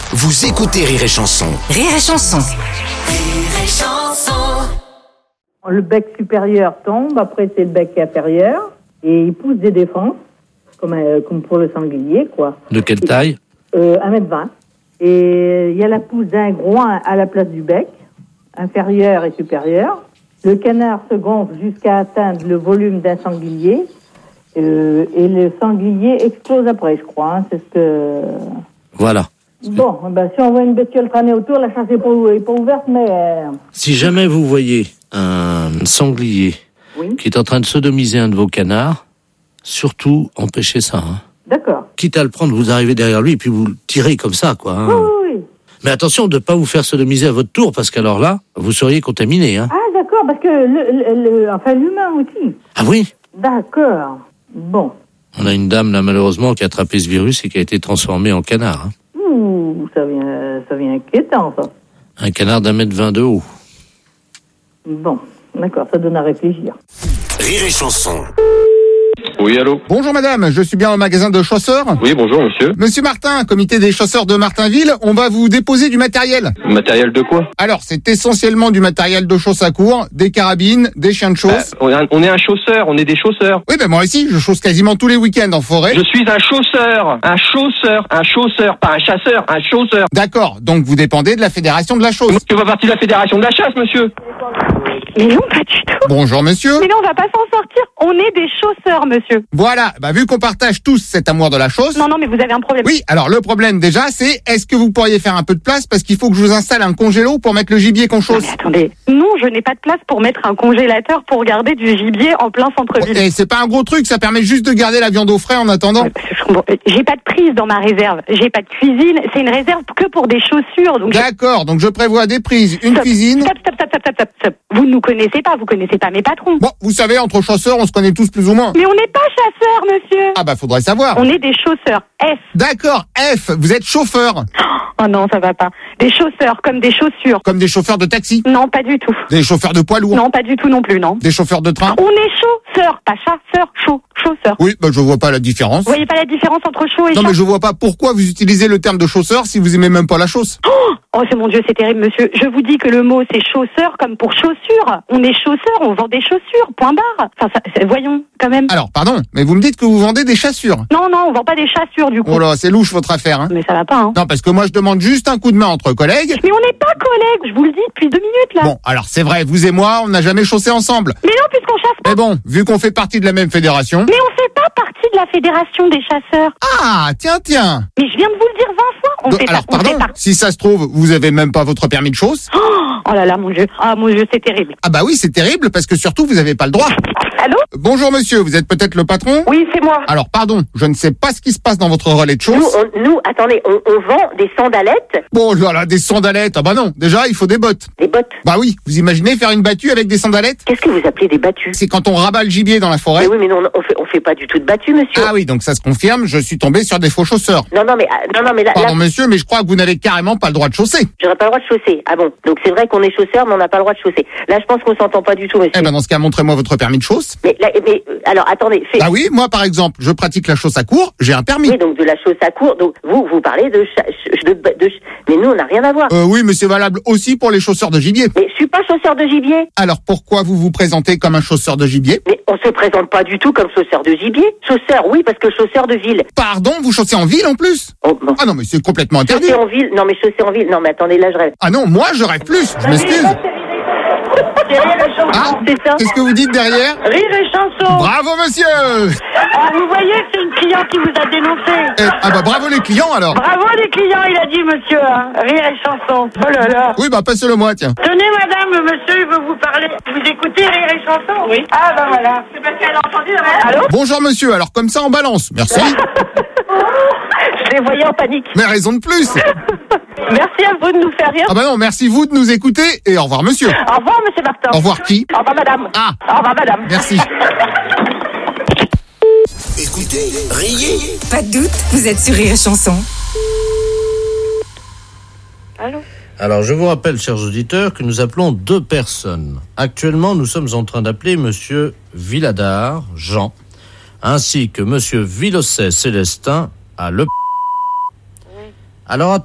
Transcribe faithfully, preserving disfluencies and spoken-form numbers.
Vous écoutez Rire et Chanson. Rire et Chanson. Rire et Chanson. Le bec supérieur tombe, après c'est le bec inférieur, et il pousse des défenses, comme, euh, comme pour le sanglier, quoi. De quelle taille? euh, un mètre vingt. Et il y a la pousse d'un groin à la place du bec, inférieur et supérieur. Le canard se gonfle jusqu'à atteindre le volume d'un sanglier, euh, et le sanglier explose après, je crois. Hein, c'est ce que... Voilà. Bon, ben, si on voit une bestiole traîner autour, la chasse n'est pas, est pas ouverte, mais... Euh... Si jamais vous voyez un sanglier Oui. qui est en train de sodomiser un de vos canards, surtout empêchez ça. Hein. D'accord. Quitte à le prendre, vous arrivez derrière lui et puis vous le tirez comme ça, quoi. Hein. Oui, oui, oui. Mais attention de ne pas vous faire sodomiser à votre tour, parce qu'alors là, vous seriez contaminé. Hein. Ah, d'accord, parce que le, le, le, enfin, l'humain aussi. Ah oui? D'accord. Bon. On a une dame, là, malheureusement, qui a attrapé ce virus et qui a été transformée en canard. Hein. Ouh, ça vient, ça vient inquiétant, ça. Un canard d'un mètre vingt de haut. Bon, d'accord, ça donne à réfléchir. Rire et Chanson. Oui, allô? Bonjour madame, je suis bien au magasin de chausseurs. Oui, bonjour monsieur. Monsieur Martin, comité des chausseurs de Martinville, on va vous déposer du matériel. Matériel de quoi? Alors, c'est essentiellement du matériel de chausses à court, des carabines, des chiens de Euh, chasse. on, est un, on est un chausseur, on est des chausseurs. Oui, ben moi aussi, je chausse quasiment tous les week-ends en forêt. Je suis un chausseur, un chausseur, un chausseur, pas un chasseur, un chausseur. D'accord, donc vous dépendez de la fédération de la chausse. Je fais partie de la fédération de la chasse, monsieur. Mais non, pas du tout. Bonjour monsieur. Mais non, on va pas s'en sortir. On est des chausseurs, monsieur. Voilà, bah vu qu'on partage tous cet amour de la chausse. Non, non, mais vous avez un problème. Oui, alors le problème déjà, c'est est-ce que vous pourriez faire un peu de place parce qu'il faut que je vous installe un congélo pour mettre le gibier qu'on Non, chausse. mais attendez. Non, je n'ai pas de place pour mettre un congélateur pour garder du gibier en plein centre-ville. Et c'est pas un gros truc, ça permet juste de garder la viande au frais en attendant. Ouais, parce que je comprends- J'ai pas de prise dans ma réserve. J'ai pas de cuisine. C'est une réserve que pour des chaussures. Donc je- D'accord, donc je prévois des prises, une Stop, cuisine. Stop, stop, stop, stop, stop, stop, stop. Vous ne nous connaissez pas. Vous connaissez pas mes patrons. Bon, vous savez, entre chausseurs, on se connaît tous plus ou moins. Mais on n'est pas chasseurs, monsieur. Ah bah faudrait savoir. On est des chausseurs. F. D'accord, F, vous êtes chauffeur. Oh non, ça va pas. Des chausseurs comme des chaussures. Comme des chauffeurs de taxi, Non, pas du tout. des chauffeurs de poids lourds, Non, pas du tout non plus, non. des chauffeurs de train. On est chausseurs, pas chasseurs, chaud, chausseurs. Oui, bah je vois pas la différence. Vous voyez pas la différence entre chaud et Non chaud? mais je vois pas pourquoi vous utilisez le terme de chausseur si vous aimez même pas la chausse. Oh, c'est mon Dieu, c'est terrible, monsieur. Je vous dis que le mot, c'est chausseur comme pour chaussures. On est chausseurs, on vend des chaussures, point barre. Enfin, ça, c'est- voyons, quand même. Alors, pardon, mais vous me dites que vous vendez des chaussures. Non, non, on vend pas des chaussures, du coup. Oh là, c'est louche votre affaire, hein. Mais ça va pas, hein. Non, parce que moi je demande juste un coup de main entre collègues. Mais on n'est pas collègues, je vous le dis depuis deux minutes, là. Bon, alors c'est vrai, vous et moi, on n'a jamais chaussé ensemble. Mais non, puisqu'on chasse pas. Mais bon, vu qu'on fait partie de la même fédération. Mais on fait pas partie de la fédération des chasseurs. Ah, tiens, tiens. Mais je viens de vous le dire vingt fois. On Donc, fait alors, pas, on pardon, fait pas. si ça se trouve, vous avez même pas votre permis de chausse. Oh là là, mon Dieu. Ah, mon Dieu, c'est terrible. Ah bah oui, c'est terrible parce que surtout vous avez pas le droit. Allô? Bonjour monsieur, vous êtes peut-être le patron? Oui, c'est moi. Alors pardon, je ne sais pas ce qui se passe dans votre relais de Nous, chausse. on, nous, attendez, on, on vend des sandalettes, Bon là là, des sandalettes. Ah bah non, déjà il faut des bottes. des bottes. Bah oui, vous imaginez faire une battue avec des sandalettes? Qu'est-ce que vous appelez des battues? C'est quand on rabat le gibier dans la forêt. Mais oui, mais non, on fait, on fait pas du tout de battues, monsieur. Ah oui, donc ça se confirme, je suis tombé sur des faux chausseurs. Non, non, mais, ah, non, non, mais là, Pardon là, monsieur, mais je crois que vous n'avez carrément pas le droit de chausser. j'aurais pas le droit de chausser. Ah bon? Donc c'est vrai qu'on est chausseur, mais on n'a pas le droit de chausser. Là, je pense qu'on s'entend pas du tout, monsieur. Eh ben dans ce cas, montrez-moi votre permis de chausse. Mais, là, mais, euh, alors, attendez, fait. Ah oui, moi par exemple, je pratique la chausse à court, j'ai un permis. Oui, donc de la chausse à court. Donc vous, vous parlez de, cha- ch- de, de, de- mais nous, on n'a rien à voir. Euh, oui, mais c'est valable aussi pour les chausseurs de gibier. Mais je suis pas chausseur de gibier. Alors pourquoi vous vous présentez comme un chausseur de gibier? Mais on se présente pas du tout comme chausseur de gibier. Chausseur, oui, parce que chausseur de ville. Pardon, vous chaussez en ville en plus? Oh, bon. Ah non, mais c'est complètement interdit. Chausser en ville, non mais chausser en ville, non mais attendez, là je rêve. Ah non, moi je rêve plus, je m'excuse. Ah, C'est ça. qu'est-ce que vous dites derrière? Rire et chanson. Bravo monsieur. Ah, vous voyez, c'est une cliente qui vous a dénoncé. Eh, Ah bah bravo les clients alors. Bravo les clients, il a dit, monsieur. Hein. Rire et chanson. Oh là là. Oui bah passez-le moi tiens. Tenez, madame, monsieur, il veut vous parler. Vous écoutez Rire et chanson? Oui. Ah, ben voilà. C'est parce qu'elle a entendu. Allô? Bonjour monsieur, alors comme ça on balance. Merci. Je les voyais en panique. Mais raison de plus. Merci à vous de nous faire rire. Ah bah non, merci vous de nous écouter et au revoir monsieur. Au revoir, monsieur Martin. Au revoir qui? Au revoir, madame. Ah. Au revoir, madame. Merci. Écoutez, riez. Pas de doute, vous êtes sur Rire et Chanson. Allô? Alors, je vous rappelle, chers auditeurs, que nous appelons deux personnes. Actuellement, nous sommes en train d'appeler Monsieur Villadard, Jean, ainsi que Monsieur Villosset, Célestin, à Le... Alors,